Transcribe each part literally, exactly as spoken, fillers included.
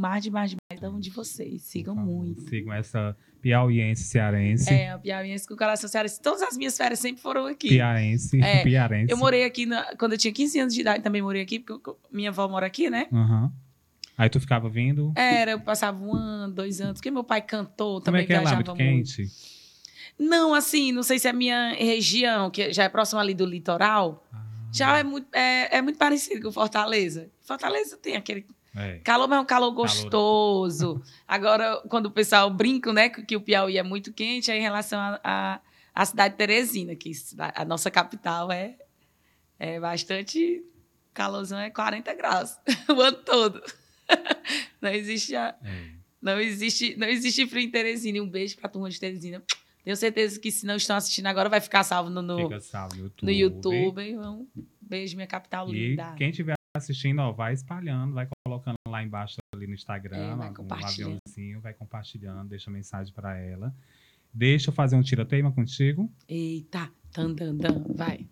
mais, demais, demais da um de vocês. Sigam muito. Sigam essa piauiense, cearense. É, a piauiense com o coração cearense. Todas as minhas férias sempre foram aqui. Piarense, é, piarense. Eu morei aqui, na, quando eu tinha quinze anos de idade, também morei aqui, porque eu, minha avó mora aqui, né? Uhum. Aí tu ficava vindo? Era, eu passava um ano, dois anos, porque meu pai cantou, Como também é que é lá, viajava muito quente? muito. Não, assim, não sei se é a minha região, que já é próxima ali do litoral, ah. já é muito, é, é muito parecido com Fortaleza. Fortaleza tem aquele é. calor, mas é um calor gostoso. Calor. Agora, quando o pessoal brinca, né, que o Piauí é muito quente, é em relação à cidade de Teresina, que a nossa capital é, é bastante calorzão, é quarenta graus o ano todo. Não existe, a, é. não existe, não existe frio em Teresina. E um beijo pra turma de Teresina. Tenho certeza que se não estão assistindo agora, vai ficar salvo no, no, Fica salvo no YouTube. No YouTube. Um beijo, minha capital e linda. Quem estiver assistindo, ó, vai espalhando, vai colocando lá embaixo ali no Instagram, é, vai um aviãozinho, vai compartilhando, deixa mensagem para ela. Deixa eu fazer um tira-teima contigo. Eita, tan, tan, tan, vai.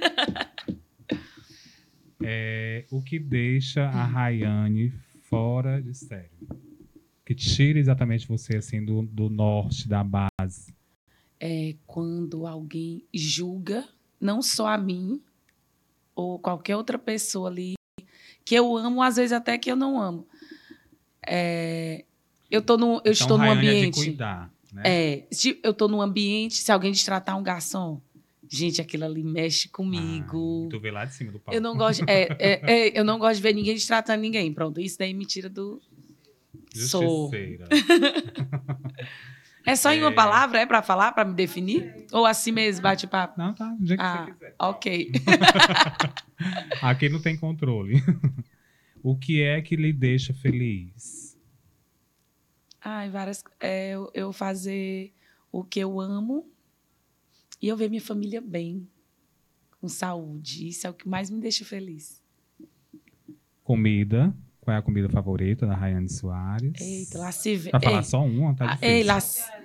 É, o que deixa a Rayane fora de série? Que tira exatamente você assim do, do norte, da base? É quando alguém julga, não só a mim, ou qualquer outra pessoa ali, que eu amo, às vezes até que eu não amo. É, eu tô no, eu então, estou num ambiente... É de cuidar, né? É, se eu estou num ambiente, se alguém destratar um garçom, gente, aquilo ali mexe comigo. Ai, tu vê lá de cima do palco. Eu não gosto, é, é, é, eu não gosto de ver ninguém destratando ninguém. Pronto, isso daí me tira do... Justiceira. É só é... em uma palavra, é para falar, para me definir? Ou assim mesmo, bate-papo? Não, tá, do jeito que ah, você quiser. Ok. Aqui não tem controle. O que é que lhe deixa feliz? Ai, várias... É, eu, eu fazer o que eu amo e eu ver minha família bem, com saúde. Isso é o que mais me deixa feliz. Comida. Qual é a comida favorita da Rayane Soares? Eita, lá se vem. Pra falar só uma, tá difícil. Ei, lá,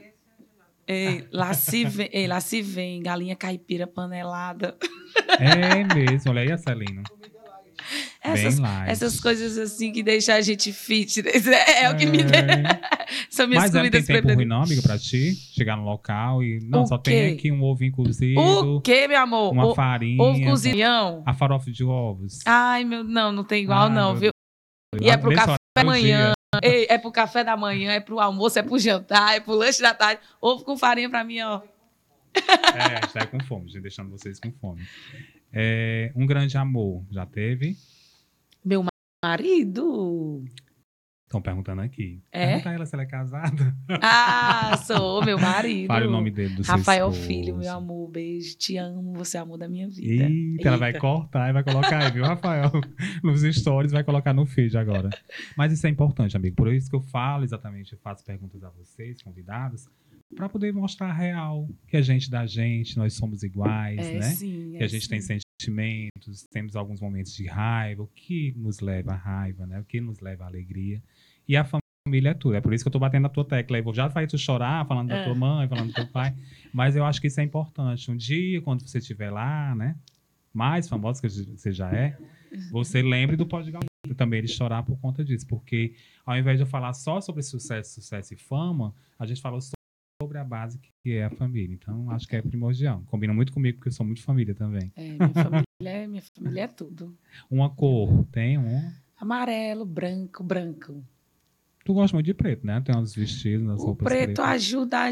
ei, lá, se vem, ei, lá se vem galinha caipira panelada. É mesmo, olha aí a Celina. Essas, essas coisas assim que deixam a gente fitness. É, é o que me deixa. São minhas Mas comidas preferidas. Mas tem tempo ruim não, amigo, pra ti? Chegar no local e... Não, o só quê? tem aqui um ovinho cozido. O quê, meu amor? Uma o, farinha. Ovo cozinhão. A farofa de ovos. Ai, meu... Não, não tem igual, ah, não, viu? Deus. E é pro café da manhã. Ei, é pro café da manhã, é pro almoço, é pro jantar, é pro lanche da tarde. Ovo com farinha pra mim, ó. É, a gente tá com fome, gente, deixando vocês com fome. É, um grande amor, já teve? Meu marido. Estão perguntando aqui. É? Pergunta a ela se ela é casada. Ah, sou meu marido. Fale o nome dele do seu Rafael esposo. Filho, meu amor, beijo, te amo, você é o amor da minha vida. Eita, Eita, ela vai cortar e vai colocar aí, viu, Rafael? Nos stories, vai colocar no feed agora. Mas isso é importante, amigo. Por isso que eu falo exatamente, eu faço perguntas a vocês, convidados, para poder mostrar a real, que a gente da gente, nós somos iguais, é, né? Sim, que é a gente sim. tem sentimentos, temos alguns momentos de raiva, o que nos leva à raiva, né? O que nos leva à alegria. E a família é tudo. É por isso que eu tô batendo na tua tecla aí. Já vai tu chorar, falando é. da tua mãe, falando do teu pai. Mas eu acho que isso é importante. Um dia, quando você estiver lá, né? Mais famoso que você já é, você lembre do Pode Gaúcho também, ele chorar por conta disso. Porque ao invés de eu falar só sobre sucesso, sucesso e fama, a gente falou sobre a base que é a família. Então, acho que é primordial. Combina muito comigo, porque eu sou muito família também. É, minha família é, minha família é tudo. Uma cor, tem um? Amarelo, branco, branco. Tu gosta muito de preto, né? Tem uns vestidos, nas o roupas preto pretas. ajuda a ah,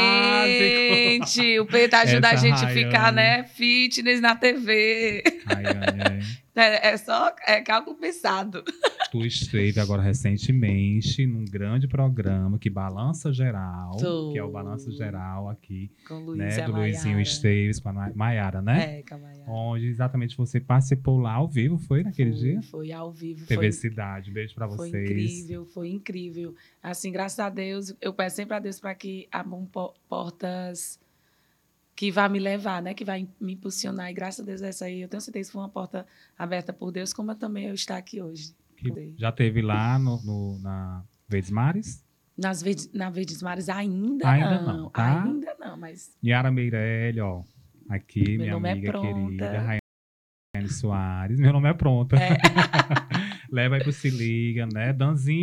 gente. O, o preto ajuda Essa a gente a Rayane. ficar, né, fitness na T V. Rayane, é. É, é só é cálculo pensado. Tu esteve agora recentemente num grande programa que Balança Geral, Tô. que é o Balança Geral aqui, com Luiz né, e do Maiara. Luizinho Esteves com a Maiara, né? É, com a Maiara. Onde exatamente você participou lá ao vivo, foi naquele foi, dia? Foi ao vivo. T V foi, Cidade, beijo pra foi vocês. Foi incrível, foi incrível. Assim, graças a Deus, eu peço sempre a Deus para que abram portas que vai me levar, né? Que vai me impulsionar. E graças a Deus essa aí, eu tenho certeza que foi uma porta aberta por Deus, como eu também eu estar aqui hoje. Que já teve lá no, no, na Verdes Mares? Nas Verdes, na Verdes Mares ainda, ainda não. não tá? Ainda não, mas... Yara Meirelli, ó. Aqui, Meu minha amiga é querida, Rayane Soares. Meu nome é Pronta. É. Leva aí pro Se Liga, né? Danzinho.